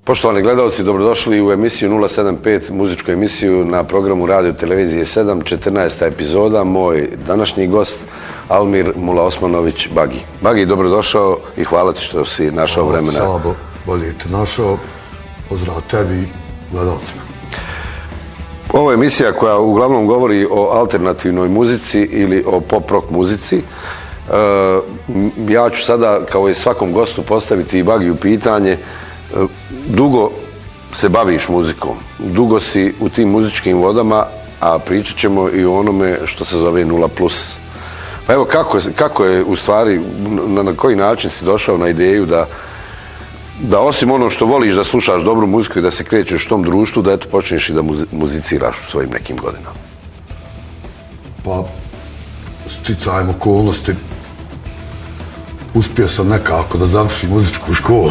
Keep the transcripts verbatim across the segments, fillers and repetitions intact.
Poštovani gledalci, dobrodošli u emisiju nula sedam pet, muzičku emisiju na programu Radio Televizije sedam, četrnaesta epizoda. Moj današnji gost, Almir Mulaosmanović Bagi. Bagi, dobrodošao i hvala ti što si našao vremena. Sabo, bolje te našao. Pozdrav tebi i gledalcima. Ovo je emisija koja uglavnom govori o alternativnoj muzici ili o pop-rock muzici. Ja ću sada, kao i svakom gostu, postaviti i Bagiju pitanje. Dugo se baviš muzikom, dugo si u tim muzičkim vodama, a pričat ćemo i o onome što se zove nula plus. Pa evo, kako je, kako je u stvari, na, na koji način si došao na ideju da, da osim ono što voliš da slušaš dobru muziku i da se krećeš u tom društvu, da eto počneš i da muziciraš u svojim nekim godinama? Pa, sticajem okolnosti, uspio sam nekako da završim muzičku školu.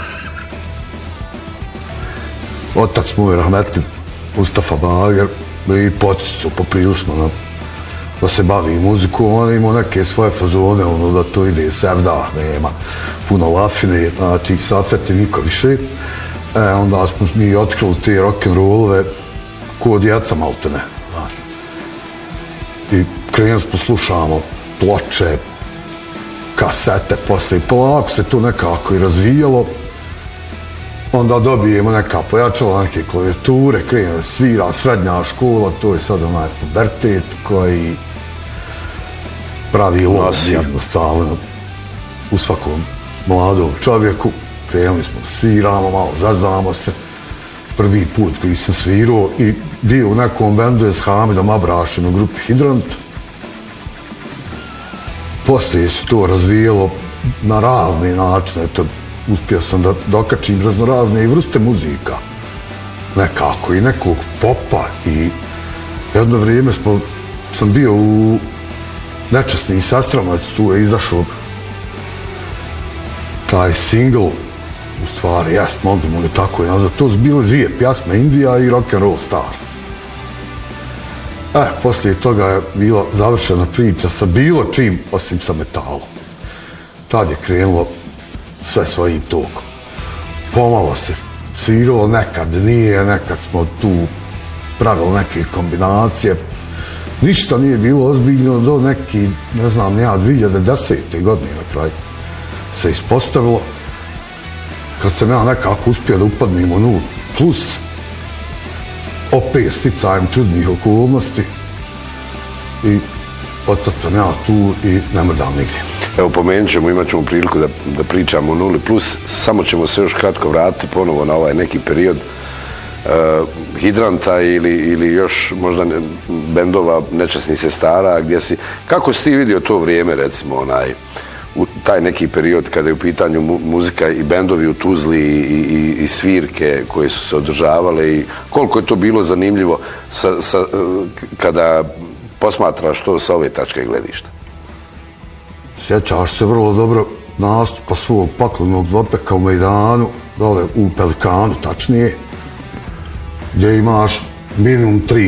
Otac moj, rahmetli Mustafa Bager, i podsticao poprilično na, da se bavi muzikom. On je imao neke svoje fazone, ono da to ide sevda, nema puno lafine, znači safeti niko više. E, onda smo mi otkrili te rock'n'rollove ko djeca maltene, znaš. I krenuli smo, slušamo ploče, kasete, posle i polako se to nekako i razvijalo. Onda dobijemo neka pojačala, neke klavijature, krene da svira, srednja škola, to je sad onaj pubertet koji pravi lom jednostavno u svakom mladom čovjeku. Krenuli smo da sviramo, malo zazamo se. Prvi put koji sam svirao i bio u nekom bendu je s Hamidom Abrašem u grupi Hidrant. Poslije se to razvijelo na razne načine, to uspio sam da dokačim raznorazne i vrste muzika, nekako, i nekog popa. I jedno vrijeme smo, sam bio u Nečasni Sastramac, tu je izašao taj single, u stvari, jest, mogu li tako je nazvat, to su bile dvije pjasme, Indija i Rock'n'Roll Star. E, poslije toga je bila završena priča sa bilo čim, osim sa metalom. Tad je krenulo sve svojim tokom. Pomalo se sviralo, nekad nije, nekad smo tu pravili neke kombinacije. Ništa nije bilo ozbiljno do neki, ne znam, nija dvije hiljade desete. godine na kraju se ispostavilo. Kad sam ja nekako uspio da upadnem u nula plus, opet sticajem čudnih okolnosti i otac sam ja tu i ne mrdam nigdje. Evo, pomenut ćemo, imat ćemo priliku da, da pričamo o nuli plus, samo ćemo se još kratko vratiti ponovo na ovaj neki period uh, Hidranta ili, ili još možda ne, bendova Nečasnih sestara, gdje si, kako si ti vidio to vrijeme, recimo, onaj, u taj neki period kada je u pitanju mu, muzika i bendovi u Tuzli i, i, i svirke koje su se održavale i koliko je to bilo zanimljivo sa, sa, kada posmatraš to sa ove tačke gledišta? Sjećaš se vrlo dobro nastupa svog paklenog dvopeka u Mejdanu, dole u Pelikanu, tačnije, gdje imaš minimum tri